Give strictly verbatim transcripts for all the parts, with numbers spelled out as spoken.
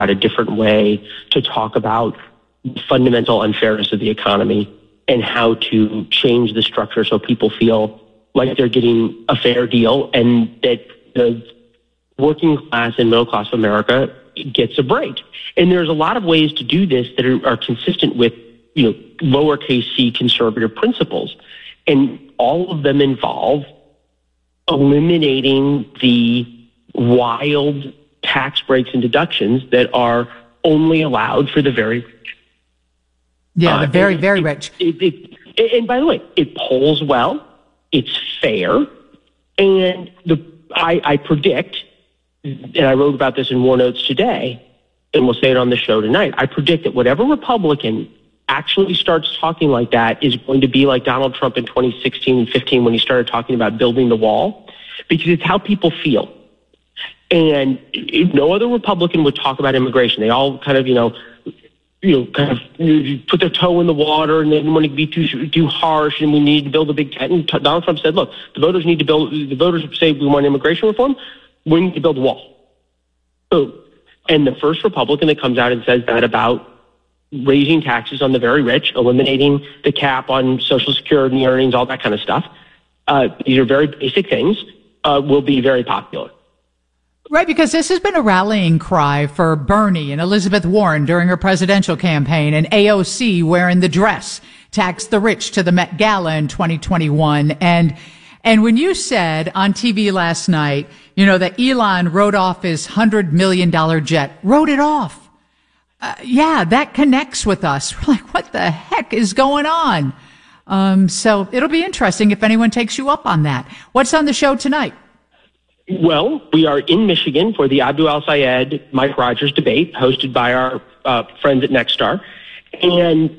out a different way to talk about fundamental unfairness of the economy and how to change the structure so people feel like they're getting a fair deal and that the working class and middle class of America gets a break. And there's a lot of ways to do this that are, are consistent with, you know, lowercase c conservative principles. And all of them involve eliminating the wild tax breaks and deductions that are only allowed for the very rich. Yeah, the very, uh, very it, rich. It, it, it, and by the way, it polls well, it's fair, and the I, I predict, and I wrote about this in War Notes today, and we'll say it on the show tonight, I predict that whatever Republican actually starts talking like that is going to be like Donald Trump in twenty sixteen and fifteen when he started talking about building the wall, because it's how people feel. And no other Republican would talk about immigration. They all kind of, you know, you know, kind of you know, put their toe in the water, and they didn't want to be too too harsh, and we need to build a big tent. And Donald Trump said, look, the voters need to build, the voters say we want immigration reform, we need to build a wall. So, and the first Republican that comes out and says that about raising taxes on the very rich, eliminating the cap on Social Security earnings, all that kind of stuff, uh, these are very basic things, uh, will be very popular. Right, because this has been a rallying cry for Bernie and Elizabeth Warren during her presidential campaign, and A O C wearing the dress, tax the rich to the Met Gala in twenty twenty-one. And and when you said on T V last night, you know, that Elon wrote off his one hundred million dollars jet, wrote it off. Uh, yeah, that connects with us. We're like, what the heck is going on? Um, so it'll be interesting if anyone takes you up on that. What's on the show tonight? Well, we are in Michigan for the Abdul El-Sayed Mike Rogers debate hosted by our uh, friends at Nexstar. And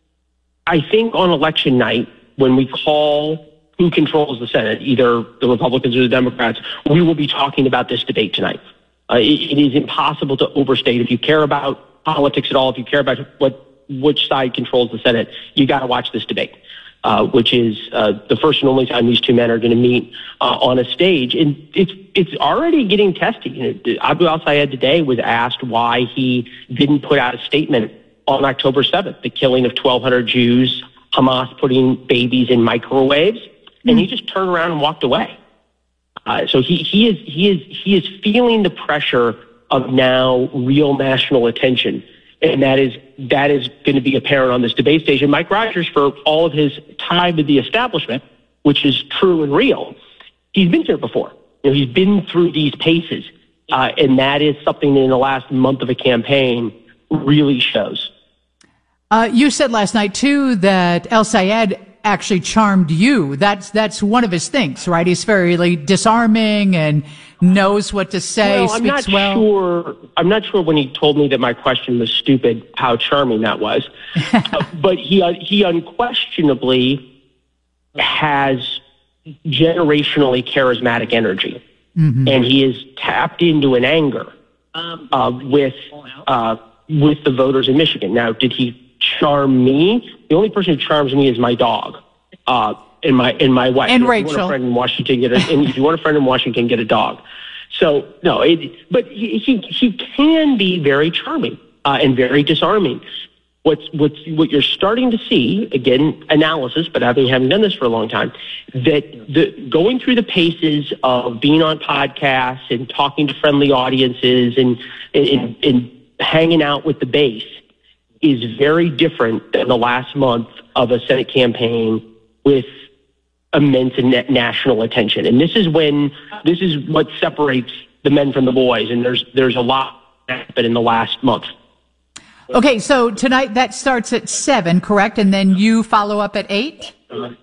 I think on election night, when we call who controls the Senate, either the Republicans or the Democrats, we will be talking about this debate tonight. Uh, it, it is impossible to overstate. If you care about politics at all, if you care about what which side controls the Senate, you got to watch this debate. Uh, which is uh, the first and only time these two men are going to meet uh, on a stage. And it's it's already getting testy. You know, Abdul El-Sayed today was asked why he didn't put out a statement on October seventh, the killing of twelve hundred Jews, Hamas putting babies in microwaves, mm-hmm. and he just turned around and walked away. Uh, so he, he is he is he is feeling the pressure of now real national attention. And that is that is going to be apparent on this debate stage. And Mike Rogers, for all of his time in the establishment, which is true and real, he's been here before. You know, he's been through these paces, uh, and that is something that in the last month of a campaign really shows. Uh, you said last night too that El-Sayed actually charmed you. That's that's one of his things, right? He's fairly disarming and knows what to say, well, speaks I'm not well. Sure, I'm not sure when he told me that my question was stupid, how charming that was. uh, but he uh, he unquestionably has generationally charismatic energy. Mm-hmm. And he is tapped into an anger uh, with uh, with the voters in Michigan. Now, did he charm me? The only person who charms me is my dog. Uh, And my and my wife. And if Rachel. You want a friend in Washington, get a, and if you want a friend in Washington, get a dog. So no, it, but he, he he can be very charming uh, and very disarming. What's what's what you're starting to see, again, analysis, but having having done this for a long time, that the going through the paces of being on podcasts and talking to friendly audiences and and, and hanging out with the base is very different than the last month of a Senate campaign with immense and national attention. And this is when, this is what separates the men from the boys. And there's, there's a lot happened in the last month. Okay. So tonight that starts at seven, correct? And then you follow up at eight?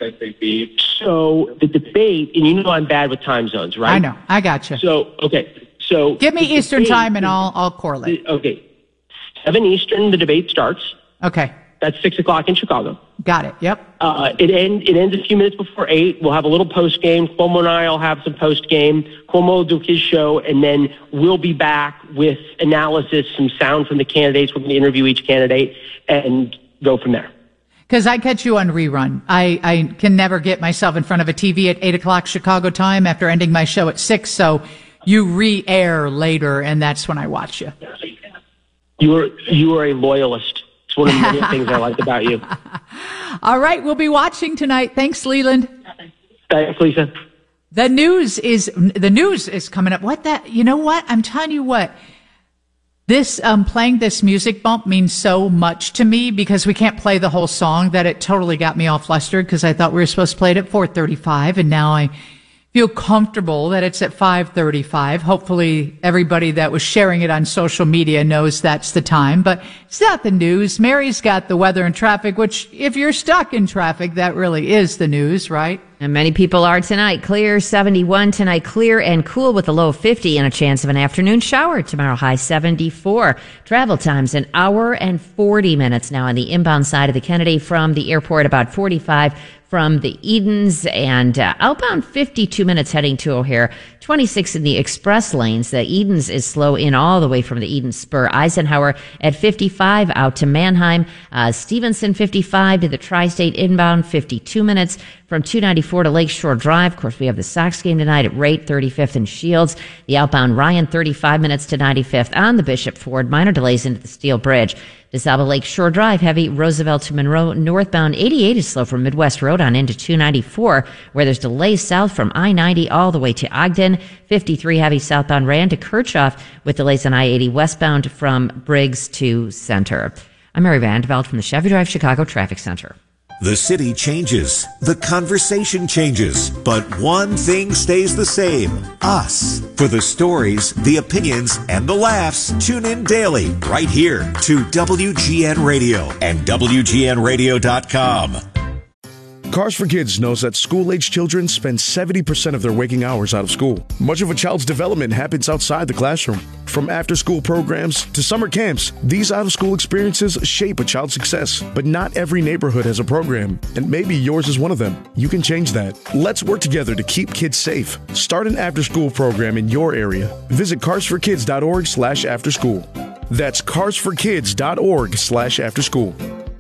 So the debate, and you know, I'm bad with time zones, right? I know. I got you. So, okay. So give me Eastern debate, time and I'll, I'll correlate. Okay. seven Eastern, the debate starts. Okay. That's six o'clock in Chicago. Got it. Yep. Uh, it, end, it ends a few minutes before eight. We'll have a little post game. Cuomo and I will have some post game. Cuomo will do his show, and then we'll be back with analysis, some sound from the candidates. We're going to interview each candidate and go from there. Because I catch you on rerun. I, I can never get myself in front of a T V at eight o'clock Chicago time after ending my show at six. So you re-air later, and that's when I watch you. You are you are a loyalist. It's one of the many things I like about you. All right, we'll be watching tonight. Thanks, Leland. Thanks, Lisa. The news is the news is coming up. What that? You know what? I'm telling you what. This um, playing this music bump means so much to me because we can't play the whole song. That it totally got me all flustered because I thought we were supposed to play it at four thirty-five, and now I feel comfortable that it's at five thirty-five. Hopefully everybody that was sharing it on social media knows that's the time, but it's not the news. Mary's got the weather and traffic, which if you're stuck in traffic, that really is the news, right? And many people are tonight. Clear seventy-one tonight, clear and cool with a low of fifty and a chance of an afternoon shower. Tomorrow high seventy-four. Travel times an hour and forty minutes now on the inbound side of the Kennedy from the airport, about forty-five from the Edens, and uh, outbound fifty-two minutes heading to O'Hare, twenty-six in the express lanes. The Edens is slow in all the way from the Eden Spur. Eisenhower at fifty-five out to Mannheim. Uh, Stevenson fifty-five to the Tri-State inbound, fifty-two minutes from two ninety-four to Lakeshore Drive. Of course, we have the Sox game tonight at Rate, thirty-fifth and Shields. The outbound Ryan, thirty-five minutes to ninety-fifth on the Bishop Ford. Minor delays into the Steel Bridge. DeSalvo Lakeshore Drive, heavy Roosevelt to Monroe. Northbound eighty-eight is slow from Midwest Road on into two ninety-four, where there's delays south from I ninety all the way to Ogden. fifty-three heavy southbound Rand to Kirchhoff with delays on I eighty westbound from Briggs to Center. I'm Mary Vandeveld from the Chevy Drive Chicago Traffic Center. The city changes, the conversation changes, but one thing stays the same: us. For the stories, the opinions, and the laughs, tune in daily right here to W G N Radio and W G N radio dot com. Cars for Kids knows that school-age children spend seventy percent of their waking hours out of school. Much of a child's development happens outside the classroom. From after-school programs to summer camps, these out-of-school experiences shape a child's success. But not every neighborhood has a program, and maybe yours is one of them. You can change that. Let's work together to keep kids safe. Start an after-school program in your area. Visit cars for kids dot org slash after school. That's cars for kids dot org slash after school.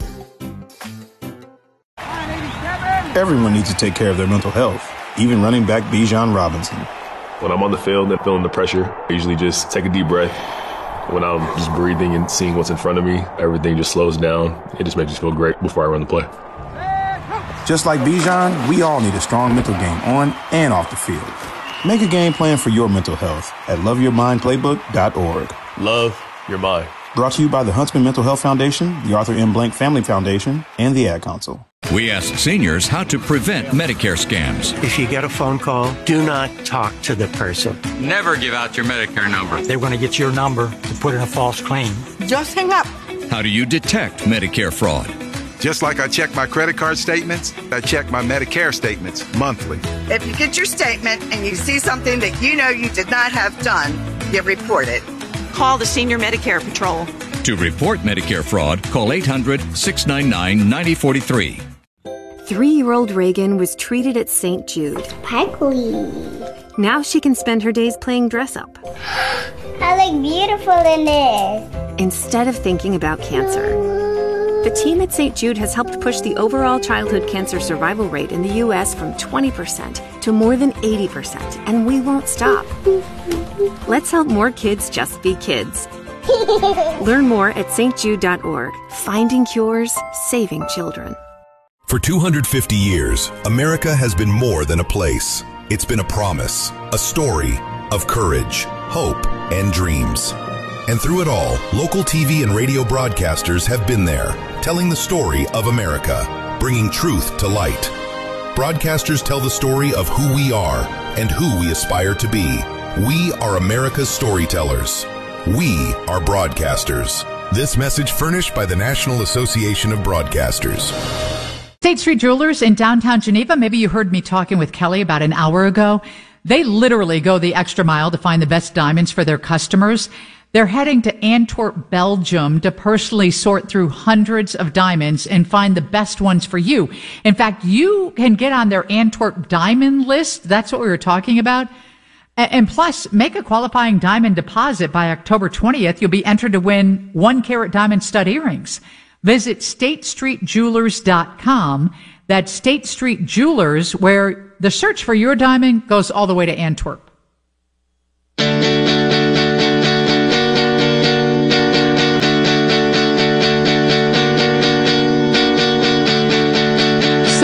Everyone needs to take care of their mental health, even running back Bijan Robinson. When I'm on the field and feeling the pressure, I usually just take a deep breath. When I'm just breathing and seeing what's in front of me, everything just slows down. It just makes me feel great before I run the play. Just like Bijan, we all need a strong mental game on and off the field. Make a game plan for your mental health at love your mind playbook dot org. Love your mind. Brought to you by the Huntsman Mental Health Foundation, the Arthur M. Blank Family Foundation, and the Ad Council. We asked seniors how to prevent Medicare scams. If you get a phone call, do not talk to the person. Never give out your Medicare number. They're going to get your number to put in a false claim. Just hang up. How do you detect Medicare fraud? Just like I check my credit card statements, I check my Medicare statements monthly. If you get your statement and you see something that you know you did not have done, you report it. Call the Senior Medicare Patrol. To report Medicare fraud, call eight hundred, six nine nine, nine zero four three. Three-year-old Reagan was treated at Saint Jude. Sparkly. Now she can spend her days playing dress-up. I look beautiful in this. Instead of thinking about cancer. The team at Saint Jude has helped push the overall childhood cancer survival rate in the U S from twenty percent to more than eighty percent, and we won't stop. Let's help more kids just be kids. Learn more at st jude dot org. Finding cures, saving children. For two hundred fifty years, America has been more than a place. It's been a promise, a story of courage, hope, and dreams. And through it all, local T V and radio broadcasters have been there, telling the story of America, bringing truth to light. Broadcasters tell the story of who we are and who we aspire to be. We are America's storytellers. We are broadcasters. This message furnished by the National Association of Broadcasters. State Street Jewelers in downtown Geneva. Maybe you heard me talking with Kelly about an hour ago. They literally go the extra mile to find the best diamonds for their customers. They're heading to Antwerp, Belgium to personally sort through hundreds of diamonds and find the best ones for you. In fact, you can get on their Antwerp diamond list. That's what we were talking about. And plus, make a qualifying diamond deposit by October twentieth. You'll be entered to win one carat diamond stud earrings. Visit state street jewelers dot com. That's State Street Jewelers, where the search for your diamond goes all the way to Antwerp.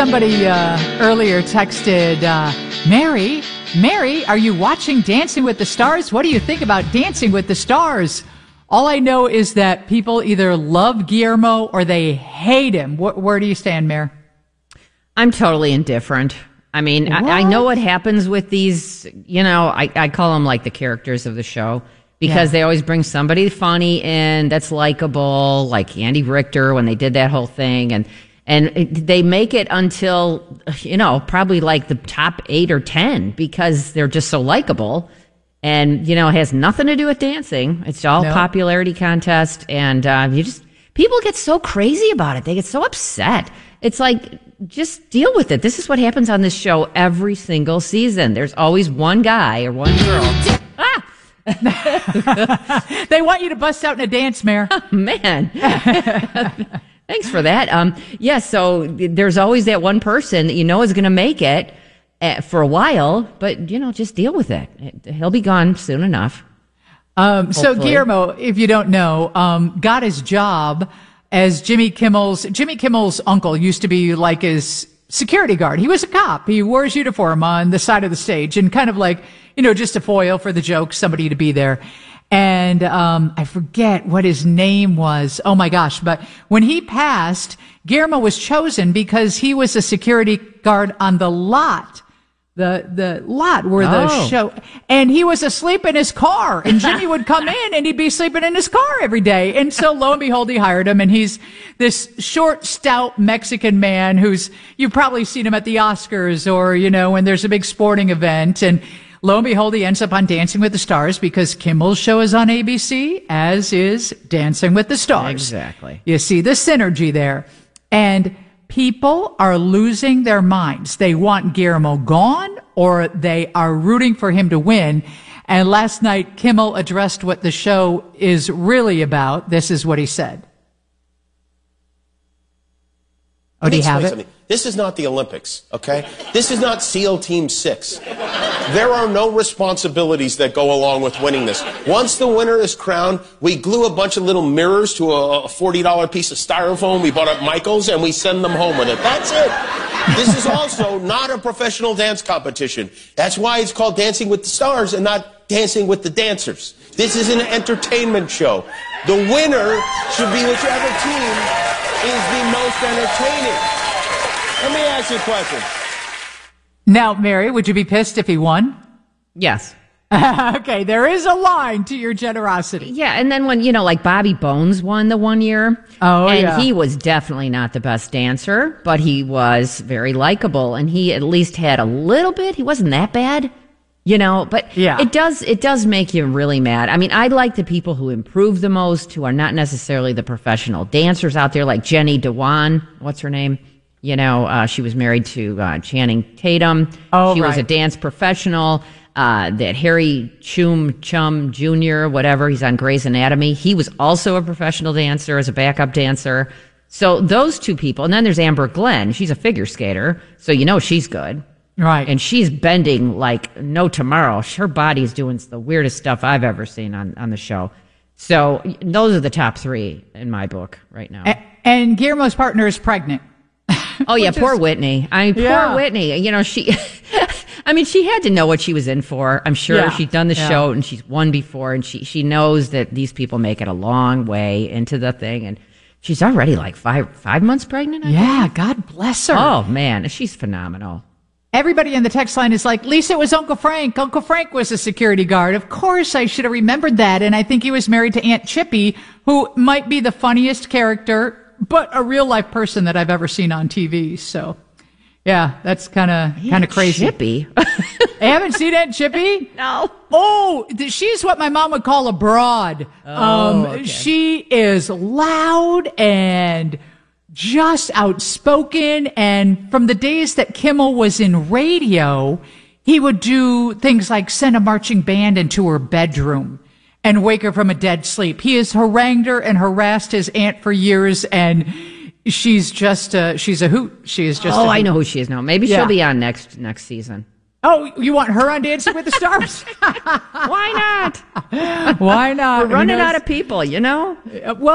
Somebody uh, earlier texted, uh, Mary, Mary, are you watching Dancing with the Stars? What do you think about Dancing with the Stars? All I know is that people either love Guillermo or they hate him. Wh- where do you stand, Mary? I'm totally indifferent. I mean, I, I know what happens with these, you know, I, I call them like the characters of the show because yeah. they always bring somebody funny in that's likable, like Andy Richter when they did that whole thing. And, and it, they make it until, you know, probably like the top eight or ten because they're just so likable. And, you know, it has nothing to do with dancing. It's all no. popularity contest. And uh, you just, people get so crazy about it. They get so upset. It's like, just deal with it. This is what happens on this show every single season. There's always one guy or one girl. Ah! They want you to bust out in a dance, Mare. Oh, man. Thanks for that. Um, yeah, so there's always that one person that you know is going to make it uh, for a while, but, you know, just deal with it. He'll be gone soon enough. Um, so Guillermo, if you don't know, um, got his job as Jimmy Kimmel's, Jimmy Kimmel's uncle used to be like his security guard. He was a cop. He wore his uniform on the side of the stage and kind of like, you know, just a foil for the joke, somebody to be there. And, um, I forget what his name was. Oh my gosh. But when he passed, Guillermo was chosen because he was a security guard on the lot. The, the lot where oh. the show, and he was asleep in his car and Jimmy would come in and he'd be sleeping in his car every day. And so lo and behold, he hired him and he's this short, stout Mexican man who's, you've probably seen him at the Oscars or, you know, when there's a big sporting event. And lo and behold, he ends up on Dancing with the Stars because Kimmel's show is on A B C, as is Dancing with the Stars. Exactly. You see the synergy there. And people are losing their minds. They want Guillermo gone or they are rooting for him to win. And last night, Kimmel addressed what the show is really about. This is what he said. Oh, do you have it? Something. This is not the Olympics, okay? This is not SEAL Team six. There are no responsibilities that go along with winning this. Once the winner is crowned, we glue a bunch of little mirrors to a forty dollar piece of styrofoam we bought at Michael's, and we send them home with it. That's it. This is also not a professional dance competition. That's why it's called Dancing with the Stars and not Dancing with the Dancers. This is an entertainment show. The winner should be whichever team is the most entertaining. Let me ask you a question. Now, Mary, would you be pissed if he won? Yes. Okay, there is a line to your generosity. Yeah, and then when, you know, like Bobby Bones won the one year. Oh, and yeah. he was definitely not the best dancer, but he was very likable, and he at least had a little bit. He wasn't that bad, you know, but yeah. it does it does make you really mad. I mean, I like the people who improve the most, who are not necessarily the professional dancers out there, like Jenny Dewan. What's her name? You know, uh, she was married to uh, Channing Tatum. Oh, she right. was a dance professional. Uh, that Harry Chum Chum Junior, whatever, he's on Grey's Anatomy. He was also a professional dancer as a backup dancer. So those two people. And then there's Amber Glenn. She's a figure skater. So you know she's good. Right. And she's bending like no tomorrow. Her body's doing the weirdest stuff I've ever seen on, on the show. So those are the top three in my book right now. And, and Guillermo's partner is pregnant. Oh, yeah, is, poor Whitney. I mean, poor yeah. Whitney. You know, she, I mean, she had to know what she was in for. I'm sure yeah. she'd done the yeah. show and she's won before, and she, she knows that these people make it a long way into the thing. And she's already like five five months pregnant. I yeah, think. God bless her. Oh, man, she's phenomenal. Everybody in the text line is like, Lisa, it was Uncle Frank. Uncle Frank was a security guard. Of course, I should have remembered that. And I think he was married to Aunt Chippy, who might be the funniest character, but a real life person that I've ever seen on T V. So, yeah, that's kind of kind of crazy. Chippy, I haven't seen Aunt Chippy. No. Oh, she's what my mom would call a broad. Oh, um, okay. She is loud and just outspoken. And from the days that Kimmel was in radio, he would do things like send a marching band into her bedroom and wake her from a dead sleep. He has harangued her and harassed his aunt for years, and she's just a, she's a hoot. She is just Oh, a hoot. I know who she is now. Maybe Yeah. she'll be on next next season. Oh, you want her on Dancing with the Stars? Why not? Why not? We're running out of people, you know? Uh, well,